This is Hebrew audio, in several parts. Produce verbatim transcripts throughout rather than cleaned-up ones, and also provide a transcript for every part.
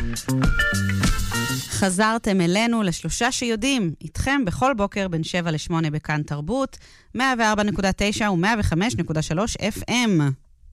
חזרתם אלינו לשלושה שיודעים, איתכם בכל בוקר בין שבע לשמונה בכאן תרבות, מאה וארבע נקודה תשע ו-מאה וחמש נקודה שלוש אף אם.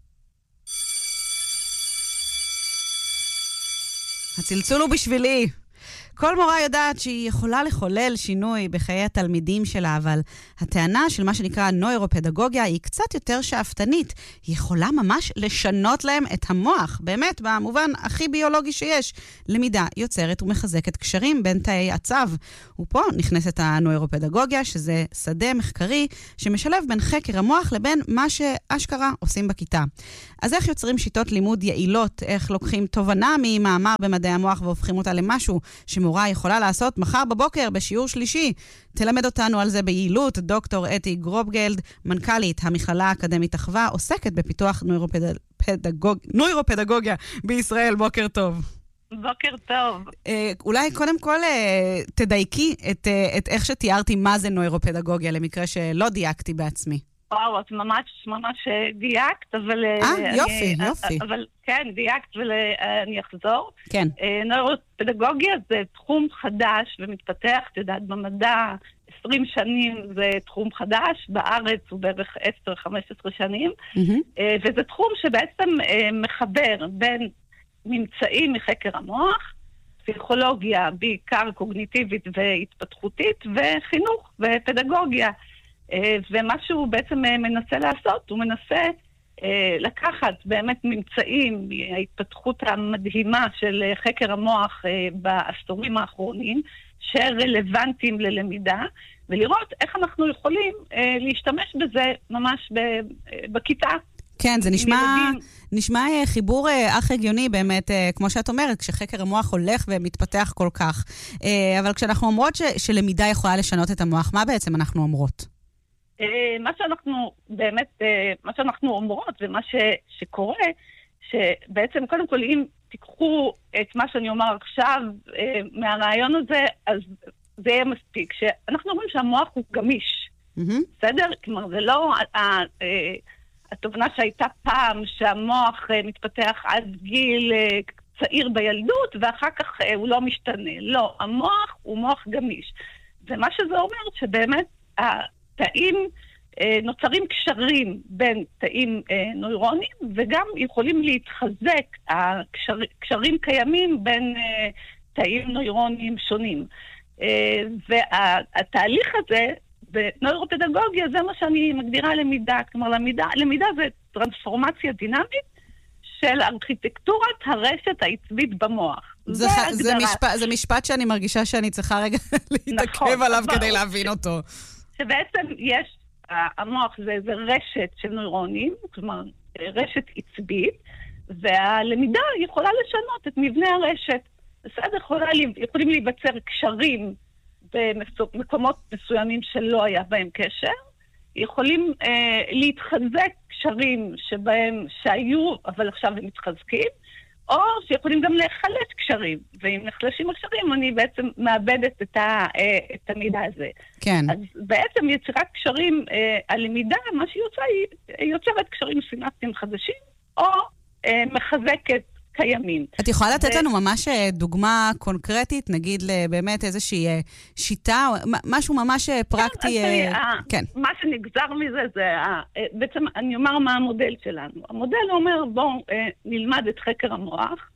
הצלצול הוא בשבילי. כל מורה יודעת שהיא יכולה לחולל שינוי בחיי התלמידים שלה, אבל הטענה של מה שנקרא נוירופדגוגיה היא קצת יותר שאפתנית. היא יכולה ממש לשנות להם את המוח, באמת, במובן הכי ביולוגי שיש. למידה יוצרת ומחזקת קשרים בין תאי עצב. ופה נכנסת הנוירופדגוגיה, שזה שדה מחקרי שמשלב בין חקר המוח לבין מה שאשכרה עושים בכיתה. אז איך יוצרים שיטות לימוד יעילות? איך לוקחים תובנה ממאמר במדעי המוח והופכים אותה למשהו שמורה יכולה לעשות מחר בבוקר בשיעור שלישי? תלמד אותנו על זה ביעילות דוקטור אתי גרובגלד, מנכ"לית המכללה האקדמית אחווה, עוסקת בפיתוח נוירופדגוג... נוירופדגוגיה בישראל. בוקר טוב. בוקר טוב. אה, אולי קודם כל אה, תדייקי את, אה, את איך שתיארתי מה זה נוירופדגוגיה, למקרה שלא דייקתי בעצמי. וואו, את ממש ממש דייקת, אבל... אה, יופי, אני, יופי. אבל כן, דייקת ואני אחזור. כן. נוירופדגוגיה זה תחום חדש ומתפתח, את יודעת, במדע עשרים שנים זה תחום חדש, בארץ הוא בערך עשר חמש עשרה שנים, mm-hmm. וזה תחום שבעצם מחבר בין ממצאים מחקר המוח, פסיכולוגיה, בעיקר קוגניטיבית והתפתחותית, וחינוך ופדגוגיה. ומה שהוא בעצם מנסה לעשות, הוא מנסה לקחת באמת ממצאים מההתפתחות המדהימה של חקר המוח בעשורים האחרונים, שרלוונטיים ללמידה, ולראות איך אנחנו יכולים להשתמש בזה ממש בכיתה. כן, זה נשמע, נשמע חיבור אך הגיוני באמת, כמו שאת אומרת, כשחקר המוח הולך ומתפתח כל כך. אבל כשאנחנו אומרות ש, שלמידה יכולה לשנות את המוח, מה בעצם אנחנו אומרות? מה שאנחנו באמת, מה שאנחנו אומרות ומה ש, שקורה, שבעצם קודם כל אם תיקחו את מה שאני אומר עכשיו מהרעיון הזה, אז זה יהיה מספיק. שאנחנו אומרים שהמוח הוא גמיש. Mm-hmm. בסדר? כלומר, זה לא התובנה שהייתה פעם שהמוח מתפתח עד גיל צעיר בילדות ואחר כך הוא לא משתנה. לא, המוח הוא מוח גמיש. ומה שזה אומר שבאמת תאים, נוצרים קשרים בין תאים נוירונים, וגם יכולים להתחזק, הקשרים קיימים בין תאים נוירונים שונים. והתהליך הזה, בנוירופדגוגיה, זה מה שאני מגדירה למידה. כלומר, למידה, למידה זה טרנספורמציה דינמית של ארכיטקטורת הרשת העצבית במוח. זה, זה, זה, משפט, זה משפט שאני מרגישה שאני צריכה רגע להתעכב נכון, עליו כדי להבין אותו. שבעצם יש, המוח זה איזה רשת של נוירונים, כלומר רשת עצבית, והלמידה יכולה לשנות את מבנה הרשת. בסדר, יכולה, יכולים להיווצר קשרים במקומות מסוימים שלא היה בהם קשר, יכולים אה, להתחזק קשרים שבהם שהיו, אבל עכשיו הם מתחזקים, או שיכולים גם להחלט קשרים, ואם נחלשים הקשרים, אני בעצם מאבדת את, ה, את המידע הזה. כן. אז בעצם יצירת קשרים, הלמידה, מה שהיא יוצאה, היא יוצרת קשרים סינפטיים חדשים, או מחזקת קיימים. את יכולה לתת לנו ממש דוגמה קונקרטית, נגיד באמת איזושהי שיטה, משהו ממש פרקטי? כן. מה שנגזר מזה זה, בעצם אני אומר מה המודל שלנו. המודל אומר, בואו נלמד את חקר המוח,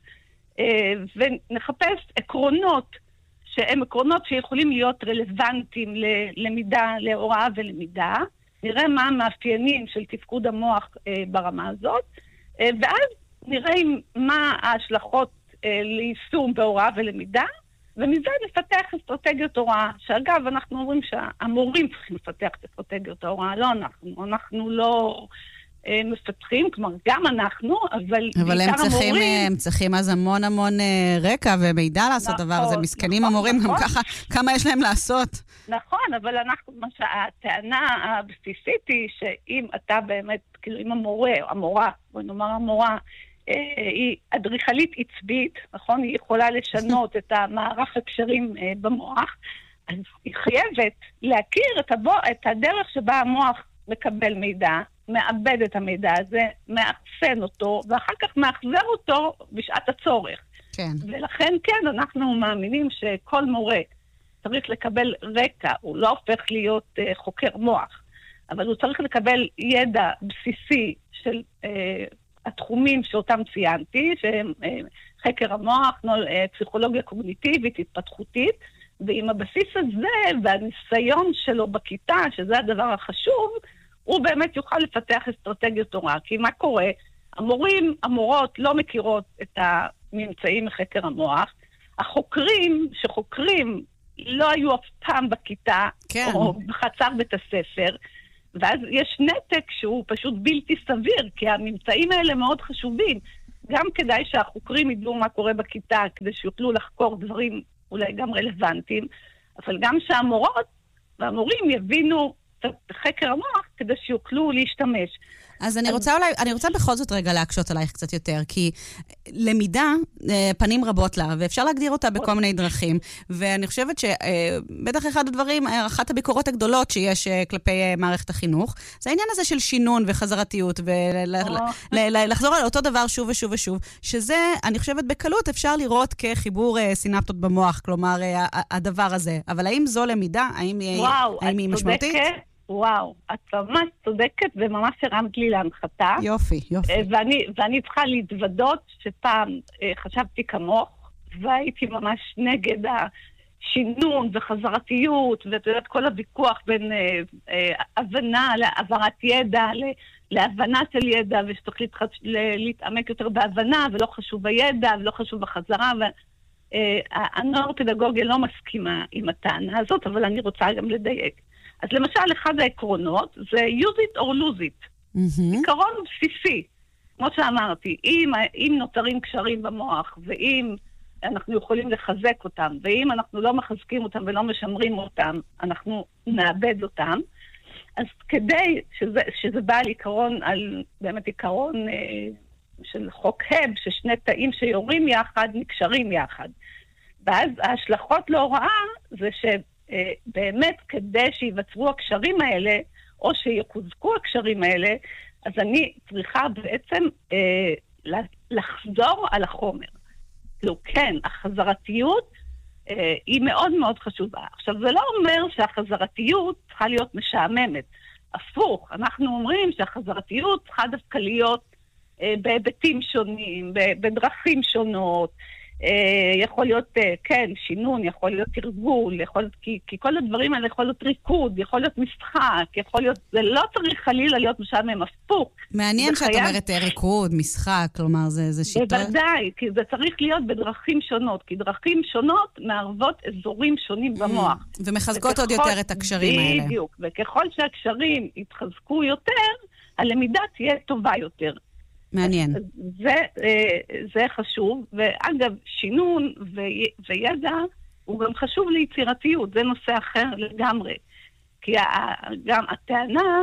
ונחפש עקרונות, שהם עקרונות שיכולים להיות רלוונטיים ללמידה, להוראה ולמידה. נראה מה המאפיינים של תפקוד המוח ברמה הזאת, ואז נראה מה ההשלכות אה, ליישום בהוראה ולמידה, ומזה נפתח אסטרטגיות הוראה, שאגב אנחנו אומרים שהמורים צריכים לפתח את אסטרטגיות ההוראה, לא אנחנו, אנחנו לא אה, מפתחים, כלומר גם אנחנו, אבל, אבל הם צריכים, המורים... הם צריכים אז המון המון אה, רקע ומידע לעשות נכון, דבר, זה מסכנים נכון, המורים, נכון. גם ככה, כמה יש להם לעשות. נכון, אבל אנחנו, מה שהטענה הבסיסית היא, שאם אתה באמת, כאילו אם המורה, המורה, בוא נאמר המורה, היא אדריכלית עצבית, נכון? היא יכולה לשנות את המערך הקשרים במוח, אז היא חייבת להכיר את, הבו, את הדרך שבה המוח מקבל מידע, מאבד את המידע הזה, מאחסן אותו, ואחר כך מאחזר אותו בשעת הצורך. כן. ולכן כן, אנחנו מאמינים שכל מורה צריך לקבל רקע, הוא לא הופך להיות uh, חוקר מוח, אבל הוא צריך לקבל ידע בסיסי של uh, התחומים שאותם ציינתי, שהם uh, חקר המוח, נול, uh, פסיכולוגיה קוגניטיבית, התפתחותית, ועם הבסיס הזה והניסיון שלו בכיתה, שזה הדבר החשוב, הוא באמת יוכל לפתח אסטרטגיות הוראה. כי מה קורה? המורים, המורות לא מכירות את הממצאים מחקר המוח, החוקרים שחוקרים לא היו אף פעם בכיתה, כן. או בחצר בית הספר, ואז יש נתק שהוא פשוט בלתי סביר, כי הממצאים האלה מאוד חשובים. גם כדאי שהחוקרים ידעו מה קורה בכיתה, כדי שיוכלו לחקור דברים אולי גם רלוונטיים, אבל גם שהמורות והמורים יבינו את חקר המוח, כדי שיוכלו להשתמש. אז אני רוצה אולי, אני רוצה בכל זאת רגע להקשות עלייך קצת יותר, כי למידה, פנים רבות לה, ואפשר להגדיר אותה בכל מיני דרכים, ואני חושבת שבטח אחד הדברים, אחת הביקורות הגדולות שיש כלפי מערכת החינוך, זה העניין הזה של שינון וחזרתיות, ולחזור על אותו דבר שוב ושוב ושוב, שזה, אני חושבת בקלות, אפשר לראות כחיבור סינפטות במוח, כלומר, הדבר הזה. אבל האם זו למידה? האם היא משמעותית? וואו, את ממש צודקת וממש הרמת לי להנחתה. יופי, יופי. ואני, ואני צריכה להתוודות שפעם חשבתי כמוך, והייתי ממש נגד השינון וחזרתיות, ואת יודעת, כל הוויכוח בין אה, אה, הבנה להעברת ידע, להבנה של ידע, ושצריך להתחש... להתעמק יותר בהבנה, ולא חשוב הידע, ולא חשוב החזרה, ו... הנוירופדגוגיה לא מסכימה עם הטענה הזאת, אבל אני רוצה גם לדייק. אז למשל, אחד העקרונות זה use it or lose it. Mm-hmm. עיקרון בסיסי. כמו שאמרתי, אם, אם נותרים קשרים במוח, ואם אנחנו יכולים לחזק אותם, ואם אנחנו לא מחזקים אותם ולא משמרים אותם, אנחנו נאבד אותם. אז כדי שזה, שזה בא על עיקרון, על באמת עיקרון אה, של חוק הב, ששני תאים שיורים יחד, נקשרים יחד. ואז ההשלכות להוראה זה ש... באמת, כדי שיווצרו הקשרים האלה, או שיחוזקו הקשרים האלה, אז אני צריכה בעצם אה, לחזור על החומר. לא, כן, החזרתיות אה, היא מאוד מאוד חשובה. עכשיו, זה לא אומר שהחזרתיות צריכה להיות משעממת. הפוך, אנחנו אומרים שהחזרתיות צריכה דווקא להיות אה, בהיבטים שונים, בדרכים שונות, יכול להיות, כן, שינון, יכול להיות תרגול, יכול להיות, כי, כי כל הדברים האלה יכול להיות ריקוד, יכול להיות משחק, יכול להיות, זה לא צריך חלילה להיות משעמם, הפוך. מעניין שאת חייב... אומרת ריקוד, משחק, כלומר, זה, זה שיטות? בוודאי, כי זה צריך להיות בדרכים שונות, כי דרכים שונות מערבות אזורים שונים במוח. ומחזקות וככל... עוד יותר את הקשרים האלה. בדיוק, וככל שהקשרים יתחזקו יותר, הלמידה תהיה טובה יותר. מעניין. זה, זה חשוב, ואגב, שינון וידע הוא גם חשוב ליצירתיות, זה נושא אחר לגמרי. כי גם הטענה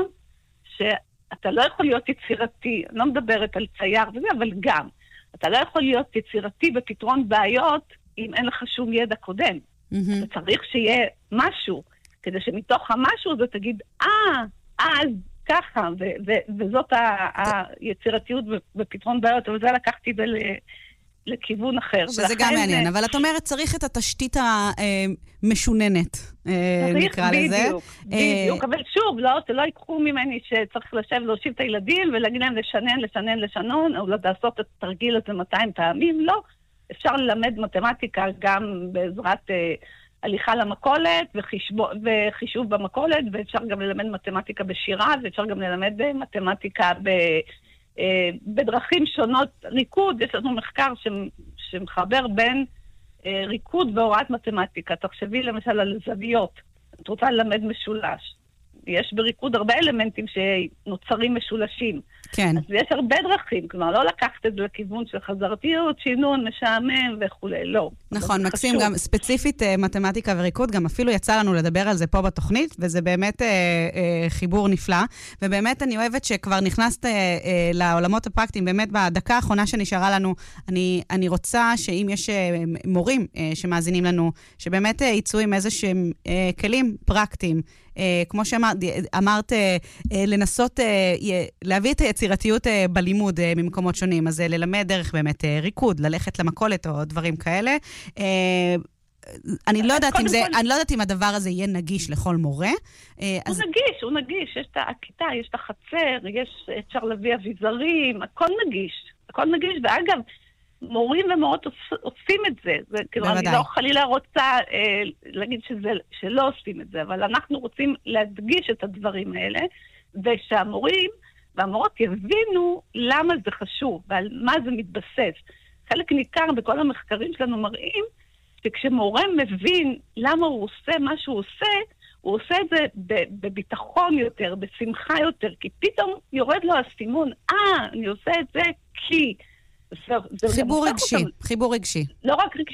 שאתה לא יכול להיות יצירתי, אני לא מדברת על צייר וזה, אבל גם, אתה לא יכול להיות יצירתי בפתרון בעיות אם אין לך שום ידע קודם. אתה צריך שיהיה משהו, כדי שמתוך המשהו הזה תגיד, אה, אז, ככה, ו- ו- וזאת ה- היצירתיות בפתרון בעיות, אבל זה לקחתי את זה לכיוון אחר. שזה גם מעניין, אבל את אומרת, צריך את התשתית המשוננת, נקרא לזה. בדיוק, בדיוק, אבל שוב, לא, לא ייקחו ממני שצריך לשב להושיב את הילדים, ולהגיד להם לשנן, לשנן, לשנון, או לעשות את התרגיל הזה מאתיים פעמים, לא. אפשר ללמד מתמטיקה גם בעזרת... הליכה למקולת וחישוב, וחישוב במקולת, ואפשר גם ללמד מתמטיקה בשירה, ואפשר גם ללמד מתמטיקה ב, בדרכים שונות. ריקוד, יש לנו מחקר ש, שמחבר בין ריקוד והוראת מתמטיקה. תחשבי למשל על זוויות. את רוצה ללמד משולש. יש בריקוד הרבה אלמנטים שנוצרים משולשים. כן. אז יש הרבה דרכים, כלומר, לא לקחת את זה לכיוון של חזרתיות, שינון, משעמם וכו', לא. נכון, מקסים, גם ספציפית מתמטיקה וריקוד, גם אפילו יצא לנו לדבר על זה פה בתוכנית, וזה באמת אה, אה, חיבור נפלא, ובאמת אני אוהבת שכבר נכנסת אה, אה, לעולמות הפרקטיים, באמת בדקה האחרונה שנשארה לנו, אני, אני רוצה שאם יש אה, מורים אה, שמאזינים לנו, שבאמת אה, יצאו עם איזה שהם אה, כלים פרקטיים, Uh, כמו שאמרת, אמרת, uh, uh, לנסות uh, להביא את יצירתיות בלימוד ממקומות שונים, אז ללמד דרך באמת ריקוד, ללכת למכולת או דברים כאלה. אני לא יודעת אם זה, אני לא יודעת אם הדבר הזה יהיה נגיש לכל מורה. הוא נגיש, הוא נגיש. יש את הכיתה, יש את החצר, יש, אפשר להביא אביזרים, הכל נגיש. הכל נגיש, ואגב, מורים ומורות עושים את זה. זה כאילו, אני לא חלילה רוצה אה, להגיד שזה, שלא עושים את זה, אבל אנחנו רוצים להדגיש את הדברים האלה, ושהמורים והמורות יבינו למה זה חשוב, ועל מה זה מתבסס. חלק ניכר בכל המחקרים שלנו מראים, שכשמורה מבין למה הוא עושה מה שהוא עושה, הוא עושה את זה בביטחון יותר, בשמחה יותר, כי פתאום יורד לו הסימון, אה, אני עושה את זה כי... חיבור רגשי, חיבור רגשי. לא רק רגשי.